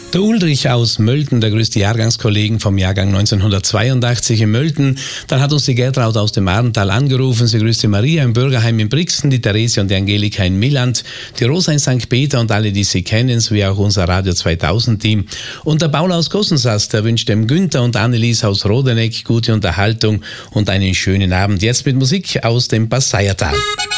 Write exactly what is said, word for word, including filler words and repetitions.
Der Ulrich aus Mölten, der grüßt die Jahrgangskollegen vom Jahrgang neunzehnhundertzweiundachtzig in Mölten. Dann hat uns die Gertraud aus dem Ahrntal angerufen. Sie grüßt die Maria im Bürgerheim in Brixen, die Therese und die Angelika in Milland, die Rosa in Sankt Peter und alle, die sie kennen, sowie auch unser Radio zweitausend Team. Und der Paul aus Gossensass, der wünscht dem Günther und Annelies aus Rodeneck gute Unterhaltung und einen schönen Abend. Jetzt mit Musik aus dem Passaiertal.